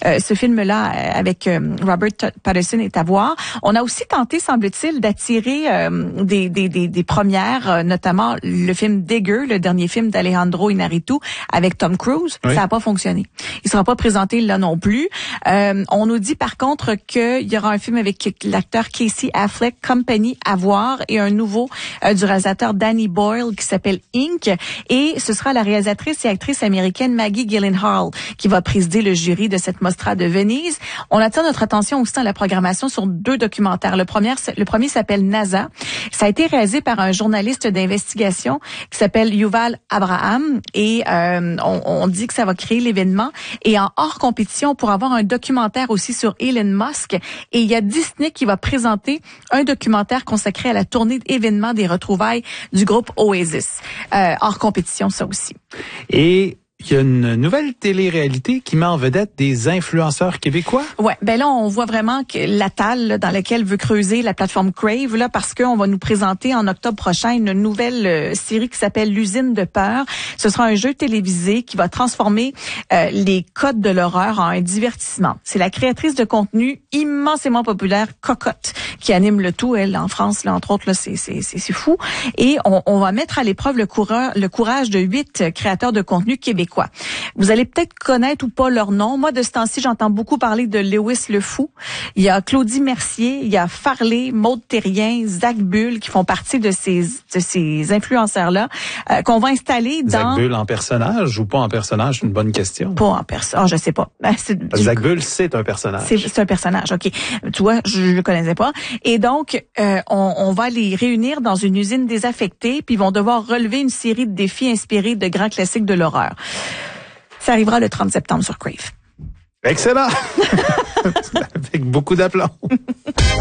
ce film-là avec Robert Pattinson est à voir. On a aussi tenté, semble-t-il, d'attirer des premières, notamment le film Digger, le dernier film d'Alejandro Iñárritu avec Tom Cruise. Oui. Ça n'a pas fonctionné. Il sera pas présenté là non plus. On nous dit par contre qu'il y aura un film avec l'acteur Casey Affleck, Company à voir, et un nouveau du réalisateur Danny Boyle qui s'appelle Inc. Et ce sera la réalisatrice et actrice américaine Maggie Gyllenhaal qui va présider le jury de cette Mostra de Venise. On attire notre attention aussi dans la programmation sur 2 documentaires. Le premier s'appelle NASA. Ça a été réalisé par un journaliste d'investigation qui s'appelle Yuval Abraham et on dit que ça va créer l'événement. Et en hors compétition, pour avoir un documentaire aussi sur Elon Musk. Et il y a Disney qui va présenter un documentaire consacré à la tournée d'événements des retrouvailles du groupe Oasis. Hors compétition, ça aussi. Et il y a une nouvelle télé-réalité qui met en vedette des influenceurs québécois. Ouais, ben là on voit vraiment que la talle dans laquelle veut creuser la plateforme Crave là, parce qu'on va nous présenter en octobre prochain une nouvelle série qui s'appelle L'usine de peur. Ce sera un jeu télévisé qui va transformer les codes de l'horreur en un divertissement. C'est la créatrice de contenu immensément populaire Cocotte qui anime le tout, elle en France là entre autres là, c'est fou. Et on va mettre à l'épreuve le courage de 8 créateurs de contenu québécois. Vous allez peut-être connaître ou pas leur nom. Moi, de ce temps-ci, j'entends beaucoup parler de Lewis le Fou. Il y a Claudie Mercier, il y a Farley, Maude Thérien, Zach Bull qui font partie de ces influenceurs-là qu'on va installer dans... Zach Bull en personnage ou pas en personnage? C'est une bonne question. Pas en personnage. Je sais pas. Zach Bull, c'est un personnage. C'est un personnage, OK. Tu vois, je le connaissais pas. Et donc, on va les réunir dans une usine désaffectée puis ils vont devoir relever une série de défis inspirés de grands classiques de l'horreur. Ça arrivera le 30 septembre sur Crave. Excellent! Avec beaucoup d'aplomb.